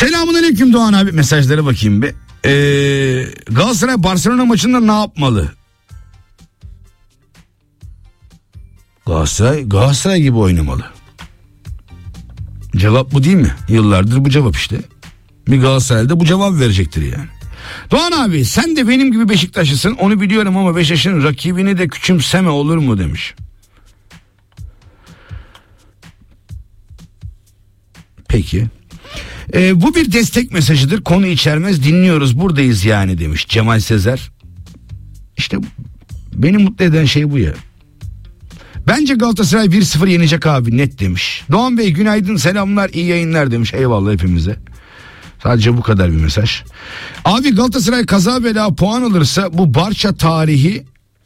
Selamünaleyküm Doğan abi. Mesajlara bakayım bir. Galatasaray Barcelona maçında ne yapmalı? Galatasaray gibi oynamalı. Cevap bu değil mi? Yıllardır bu cevap işte. Bir Galatasaray'da bu cevap verecektir yani. Doğan abi sen de benim gibi Beşiktaşlısın, onu biliyorum ama Beşiktaş'ın rakibini de küçümseme olur mu demiş. Peki. Bu bir destek mesajıdır, konu içermez, dinliyoruz buradayız yani demiş Cemal Sezer. İşte beni mutlu eden şey bu ya. Bence Galatasaray 1-0 yenecek abi net demiş. Doğan Bey günaydın, selamlar, iyi yayınlar demiş. Eyvallah hepimize. Sadece bu kadar bir mesaj. Abi Galatasaray kaza bela puan alırsa bu Barça tarihinin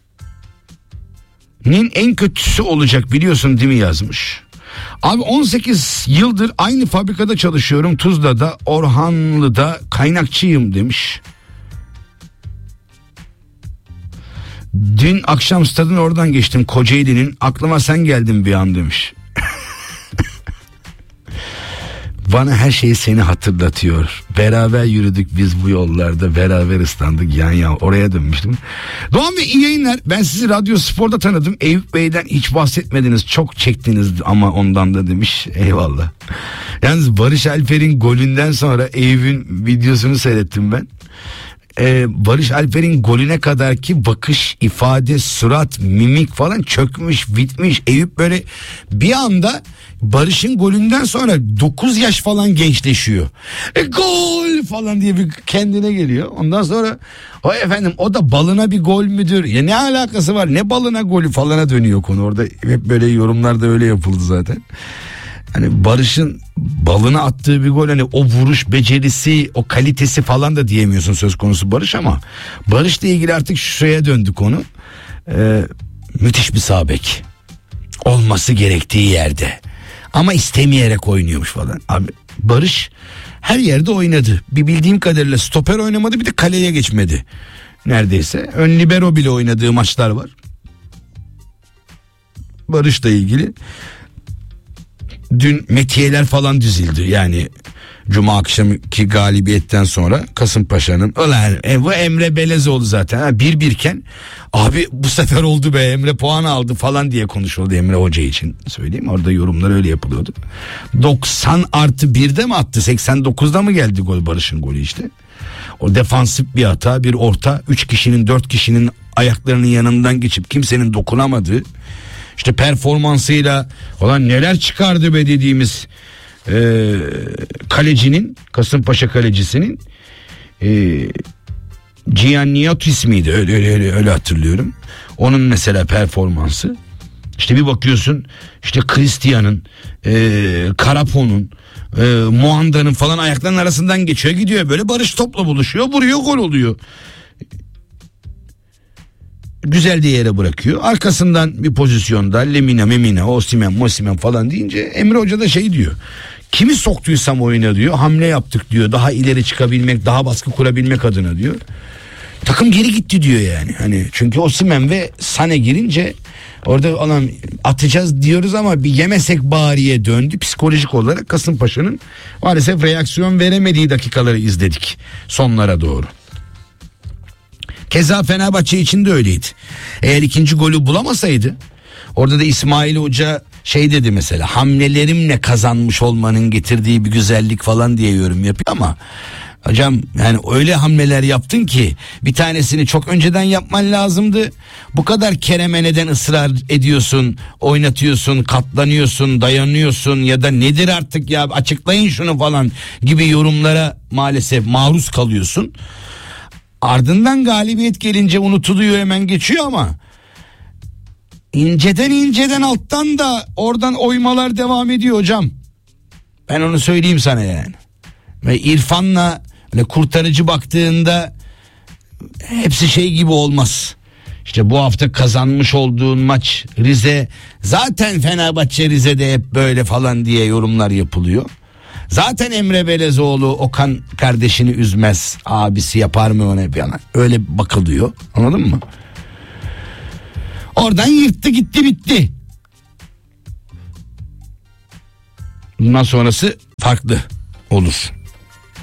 en kötüsü olacak biliyorsun değil mi yazmış. Abi 18 yıldır aynı fabrikada çalışıyorum, Tuzla'da, Orhanlı'da kaynakçıyım demiş. Dün akşam stadın oradan geçtim, Kocaeli'nin, aklıma sen geldin bir an demiş. Bana her şey seni hatırlatıyor. Beraber yürüdük biz bu yollarda, beraber ıslandık yan yana, oraya dönmüştüm. Doğan Bey iyi yayınlar. Ben sizi Radyo Spor'da tanıdım. Eyüp Bey'den hiç bahsetmediniz. Çok çektiniz ama ondan da demiş. Eyvallah. Yalnız Barış Alper'in golünden sonra Eyüp'ün videosunu seyrettim ben. Barış Alper'in golüne kadar ki bakış, ifade, surat, mimik falan çökmüş, bitmiş. Eyüp böyle bir anda Barış'ın golünden sonra 9 yaş falan gençleşiyor. Gol falan diye bir kendine geliyor. Ondan sonra o efendim o da balına bir gol müdür? Ya ne alakası var? Ne balına golü falana dönüyor konu. Orada hep böyle yorumlarda öyle yapıldı zaten. Hani Barış'ın balına attığı bir gol, hani o vuruş becerisi, o kalitesi falan da diyemiyorsun söz konusu Barış, ama Barış'la ilgili artık şuraya döndü konu. Müthiş bir sağ bek. Olması gerektiği yerde. Ama istemeyerek oynuyormuş falan. Abi Barış her yerde oynadı. Bir bildiğim kadarıyla stoper oynamadı, bir de kaleye geçmedi. Neredeyse ön libero bile oynadığı maçlar var. Barış'la ilgili dün metiyeler falan dizildi. Yani Cuma akşamki galibiyetten sonra Kasımpaşa'nın bu Emre Belezoğlu zaten 1-1 iken abi bu sefer oldu be, Emre puan aldı falan diye konuşuldu Emre Hoca için söyleyeyim. Orada yorumlar öyle yapılıyordu. 90+1'de mi attı, 89'da mı geldi gol, Barış'ın golü işte. O defansif bir hata, bir orta, 3 kişinin 4 kişinin ayaklarının yanından geçip kimsenin dokunamadığı, İşte performansıyla olan neler çıkardı be dediğimiz kalecinin, Kasımpaşa kalecisinin Gianniottis miydi? Öyle hatırlıyorum. Onun mesela performansı. İşte bir bakıyorsun işte Christian'ın, Karapon'un, Muanda'nın falan ayaklarının arasından geçiyor gidiyor. Böyle Barış topla buluşuyor, vuruyor, gol oluyor. Güzel diye yere bırakıyor. Arkasından bir pozisyonda Lemina, Osimhen falan deyince Emre Hoca da şey diyor. Kimi soktuysam oyuna diyor, hamle yaptık diyor. Daha ileri çıkabilmek, daha baskı kurabilmek adına diyor. Takım geri gitti diyor yani. Hani çünkü Osimhen ve Sané girince orada olan atacağız diyoruz ama bir yemesek bariye döndü. Psikolojik olarak Kasımpaşa'nın maalesef reaksiyon veremediği dakikaları izledik sonlara doğru. Keza Fenerbahçe için de öyleydi. Eğer ikinci golü bulamasaydı, orada da İsmail Hoca şey dedi mesela, hamlelerimle kazanmış olmanın getirdiği bir güzellik falan diye yorum yapıyor ama hocam yani öyle hamleler yaptın ki bir tanesini çok önceden yapman lazımdı. Bu kadar Kerem'e neden ısrar ediyorsun, oynatıyorsun, katlanıyorsun, dayanıyorsun ya da nedir artık ya, açıklayın şunu falan gibi yorumlara maalesef maruz kalıyorsun. Ardından galibiyet gelince unutuluyor, hemen geçiyor ama inceden alttan da oradan oymalar devam ediyor hocam. Ben onu söyleyeyim sana yani. Ve İrfan'la kurtarıcı baktığında hepsi şey gibi olmaz. İşte bu hafta kazanmış olduğun maç Rize, zaten Fenerbahçe Rize'de hep böyle falan diye yorumlar yapılıyor. Zaten Emre Belezoğlu Okan kardeşini üzmez, abisi yapar mı ona bir yana, öyle bakılıyor, anladın mı? Oradan yırttı gitti bitti. Bundan sonrası farklı olur.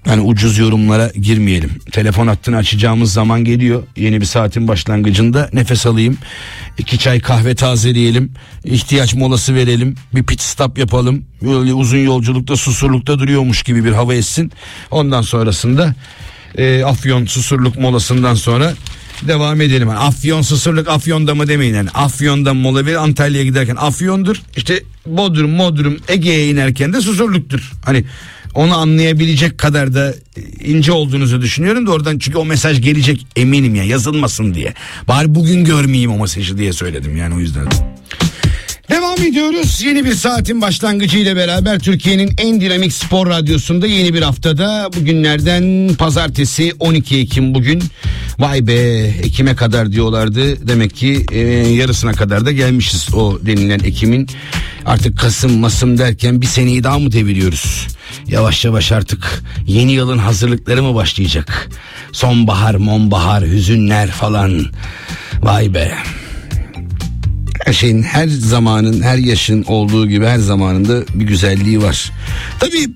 hani ucuz yorumlara girmeyelim. Telefon hattını açacağımız zaman geliyor. Yeni bir saatin başlangıcında nefes alayım. 2 çay kahve tazeleyelim. İhtiyaç molası verelim. Bir pit stop yapalım. Böyle uzun yolculukta Susurluk'ta duruyormuş gibi bir hava etsin. Ondan sonrasında Afyon Susurluk molasından sonra devam edelim. Yani Afyon Susurluk Afyon'da mı demeyin. Yani Afyon'da mola bir, Antalya'ya giderken Afyon'dur. İşte Bodrum Ege'ye inerken de Susurluk'tur. Hani onu anlayabilecek kadar da ince olduğunuzu düşünüyorum da oradan, çünkü o mesaj gelecek eminim ya, yazılmasın diye. Bari bugün görmeyeyim o mesajı diye söyledim yani, o yüzden. Devam ediyoruz. Yeni bir saatin başlangıcı ile beraber Türkiye'nin en dinamik spor radyosunda yeni bir haftada, bugünlerden pazartesi 12 Ekim bugün. Vay be, Ekim'e kadar diyorlardı. Demek ki yarısına kadar da gelmişiz o denilen Ekim'in. Artık Kasım derken bir seneyi daha mı deviriyoruz? Yavaş yavaş artık yeni yılın hazırlıkları mı başlayacak? Sonbahar, monbahar, hüzünler falan. Vay be. Her şeyin, her zamanın, her yaşın olduğu gibi her zamanında bir güzelliği var. Tabii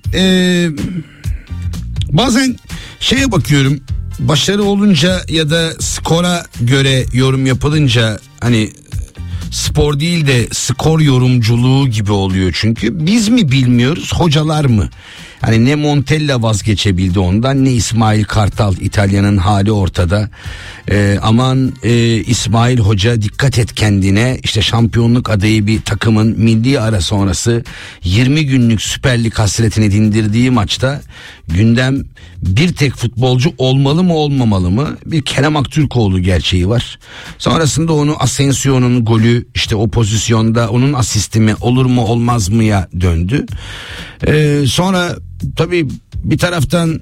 bazen şeye bakıyorum, başarı olunca ya da skora göre yorum yapılınca hani spor değil de skor yorumculuğu gibi oluyor çünkü. Biz mi bilmiyoruz, hocalar mı? Hani ne Montella vazgeçebildi ondan, ne İsmail Kartal, İtalya'nın hali ortada. Aman İsmail Hoca dikkat et kendine, işte şampiyonluk adayı bir takımın milli ara sonrası 20 günlük Süper Lig hasretini dindirdiği maçta gündem bir tek futbolcu olmalı mı olmamalı mı? Bir Kerem Aktürkoğlu gerçeği var. Sonrasında onu Asensio'nun golü, işte o pozisyonda onun asisti mi olur mu olmaz mıya döndü. Sonra tabii bir taraftan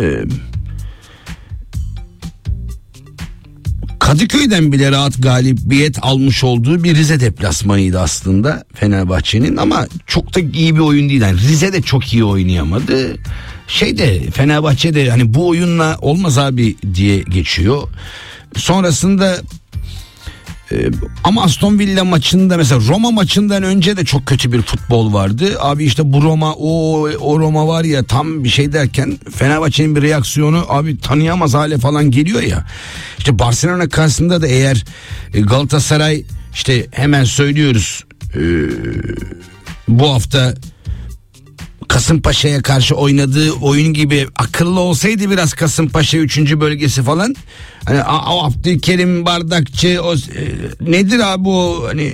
Kadıköy'den bile rahat galibiyet almış olduğu bir Rize deplasmanıydı aslında Fenerbahçe'nin, ama çok da iyi bir oyun değil. Yani Rize de çok iyi oynayamadı. Fenerbahçe'de hani bu oyunla olmaz abi diye geçiyor. Sonrasında ama Aston Villa maçında, mesela Roma maçından önce de çok kötü bir futbol vardı. Abi işte bu Roma, o Roma var ya tam bir şey derken Fenerbahçe'nin bir reaksiyonu abi tanıyamaz hale falan geliyor ya. İşte Barcelona karşısında da eğer Galatasaray, işte hemen söylüyoruz, bu hafta Kasımpaşa'ya karşı oynadığı oyun gibi akıllı olsaydı biraz, Kasımpaşa 3. bölgesi falan, hani o Abdülkerim Bardakçı nedir abi o, hani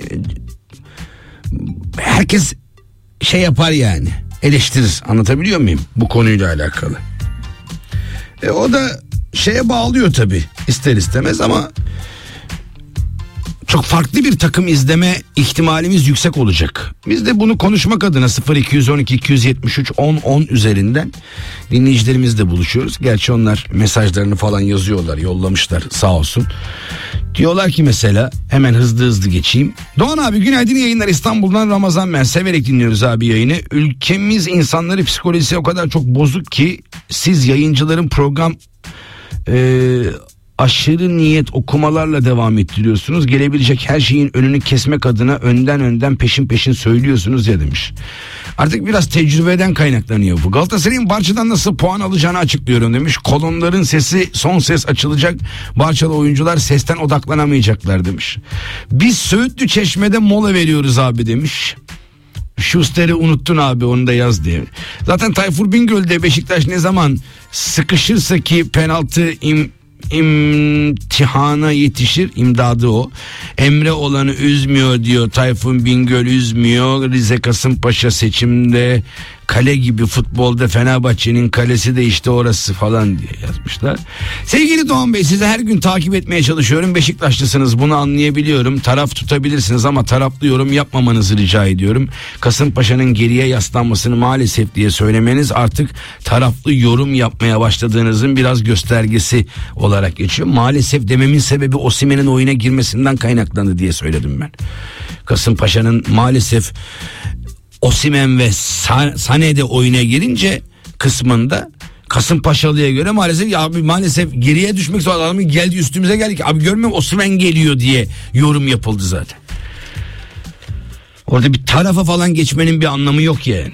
herkes şey yapar yani, eleştirir, anlatabiliyor muyum bu konuyla alakalı. O da şeye bağlıyor tabii ister istemez, ama çok farklı bir takım izleme ihtimalimiz yüksek olacak. Biz de bunu konuşmak adına 0212 273 10 10 üzerinden dinleyicilerimizle buluşuyoruz. Gerçi onlar mesajlarını falan yazıyorlar, yollamışlar sağ olsun. Diyorlar ki mesela, hemen hızlı geçeyim. Doğan abi günaydın, yayınlar İstanbul'dan Ramazan, ben severek dinliyoruz abi yayını. Ülkemiz insanları psikolojisi o kadar çok bozuk ki siz yayıncıların program aşırı niyet okumalarla devam ettiriyorsunuz. Gelebilecek her şeyin önünü kesmek adına önden peşin söylüyorsunuz ya demiş. Artık biraz tecrübeden kaynaklanıyor bu. Galatasaray'ın Barça'dan nasıl puan alacağını açıklıyorum demiş. Kolonların sesi, son ses açılacak. Barçalı oyuncular sesten odaklanamayacaklar demiş. Biz Söğütlü Çeşme'de mola veriyoruz abi demiş. Schuster'i unuttun abi, onu da yaz diye. Zaten Tayfur Bingöl'de Beşiktaş ne zaman sıkışırsa ki penaltı imtihana yetişir, imdadı o. Emre olanı üzmüyor diyor. Tayfun Bingöl üzmüyor. Rize Kasımpaşa seçimde kale gibi, futbolda Fenerbahçe'nin kalesi de işte orası falan diye yazmışlar. Sevgili Doğan Bey, sizi her gün takip etmeye çalışıyorum. Beşiktaşlısınız, bunu anlayabiliyorum. Taraf tutabilirsiniz ama taraflı yorum yapmamanızı rica ediyorum. Kasımpaşa'nın geriye yaslanmasını maalesef diye söylemeniz artık taraflı yorum yapmaya başladığınızın biraz göstergesi olarak geçiyor. Maalesef dememin sebebi Osimhen'in oyuna girmesinden kaynaklandı diye söyledim ben. Kasımpaşa'nın maalesef Osimhen ve Sané de oyuna girince kısmında Kasımpaşalı'ya göre maalesef geriye düşmek zorunda, adamın geldi üstümüze geldi ki abi görmüyor musun Osimhen geliyor diye yorum yapıldı zaten. Orada bir tarafa falan geçmenin bir anlamı yok yani.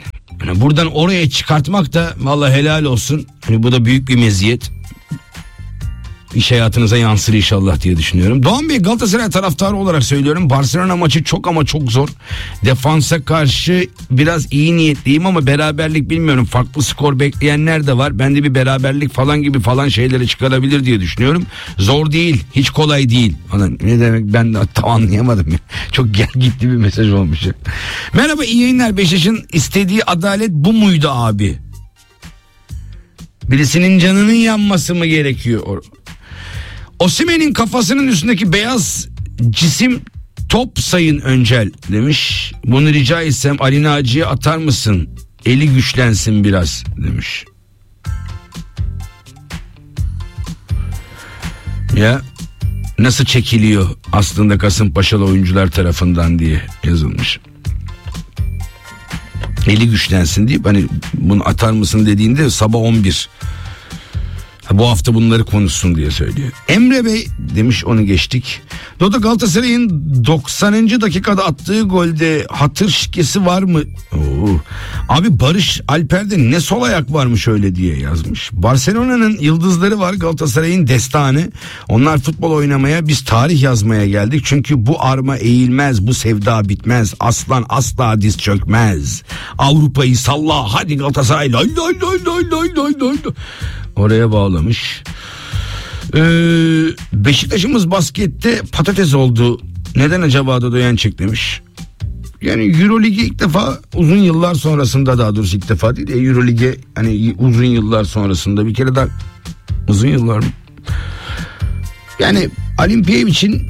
Yani buradan oraya çıkartmak da vallahi helal olsun. Hani bu da büyük bir meziyet. İş hayatınıza yansır inşallah diye düşünüyorum. Doğan Bey, Galatasaray taraftarı olarak söylüyorum. Barcelona maçı çok ama çok zor. Defansa karşı biraz iyi niyetliyim ama beraberlik bilmiyorum. Farklı skor bekleyenler de var. Ben de bir beraberlik falan gibi falan şeyleri çıkarabilir diye düşünüyorum. Zor değil, hiç kolay değil. Ne demek, ben de tam anlayamadım ya. Çok gel gitti bir mesaj olmuş ya. Merhaba, iyi yayınlar. Beşiktaş'ın istediği adalet bu muydu abi? Birisinin canının yanması mı gerekiyor? Osimhen'in kafasının üstündeki beyaz cisim top Sayın Öncel demiş. Bunu rica etsem Ali Naci'ye atar mısın? Eli güçlensin biraz demiş. Ya nasıl çekiliyor aslında Kasımpaşalı oyuncular tarafından diye yazılmış. Eli güçlensin deyip hani bunu atar mısın dediğinde sabah 11. Bu hafta bunları konuşsun diye söylüyor. Emre Bey demiş, onu geçtik. Dodo, Galatasaray'ın 90. dakikada attığı golde hatır şikesi var mı? Oo. Abi Barış Alper'de ne sol ayak varmış öyle diye yazmış. Barcelona'nın yıldızları var, Galatasaray'ın destanı. Onlar futbol oynamaya, biz tarih yazmaya geldik. Çünkü bu arma eğilmez, bu sevda bitmez. Aslan asla diz çökmez. Avrupa'yı salla hadi Galatasaray. Lay lay lay lay lay lay lay. Oraya bağlamış. Beşiktaş'ımız baskette patates oldu. Neden acaba da Doyançık demiş. Yani Euroligi ilk defa uzun yıllar sonrasında, daha doğrusu ilk defa değil. Eurolig'e hani uzun yıllar sonrasında bir kere daha uzun yıllar mı? Yani Olimpiyev için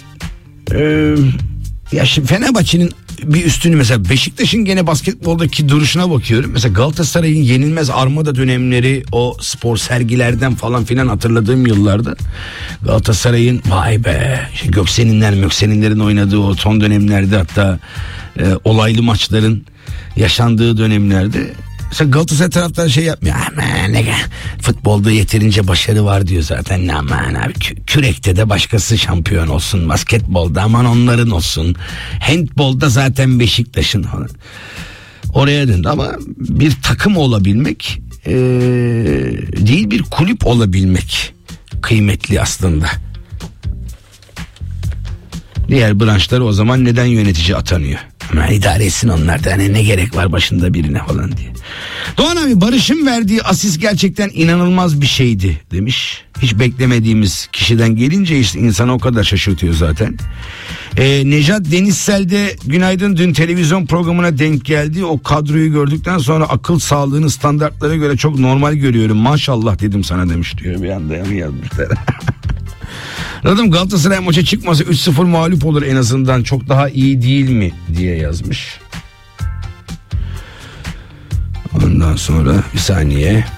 ya şimdi Fenerbahçe'nin bir üstünü, mesela Beşiktaş'ın gene basketboldaki duruşuna bakıyorum. Mesela Galatasaray'ın yenilmez armada dönemleri, o spor sergilerden falan filan hatırladığım yıllarda Galatasaray'ın vay be işte Göksen'inlerin oynadığı o son dönemlerde, hatta olaylı maçların yaşandığı dönemlerde mesela Galatasaray taraftarı şey yapmıyor. Aman ne futbolda yeterince başarı var diyor zaten. Aman abi kürekte de başkası şampiyon olsun. Basketbolda aman onların olsun. Handbolda zaten Beşiktaş'ın falan. Oraya döndü ama bir takım olabilmek değil, bir kulüp olabilmek kıymetli aslında. Diğer branşları o zaman neden yönetici atanıyor? Ama idare etsin onlar da, hani ne gerek var başında birine falan diye. Doğan abi, Barış'ın verdiği asist gerçekten inanılmaz bir şeydi demiş. Hiç beklemediğimiz kişiden gelince işte insanı o kadar şaşırtıyor zaten. Nejat Denizsel'de günaydın, dün televizyon programına denk geldi. O kadroyu gördükten sonra akıl sağlığını standartlara göre çok normal görüyorum. Maşallah dedim sana demiş diyor, bir anda yazmışlar. Adam Galatasaray maça çıkmasa 3-0 mağlup olur en azından, çok daha iyi değil mi diye yazmış. Ondan sonra bir saniye.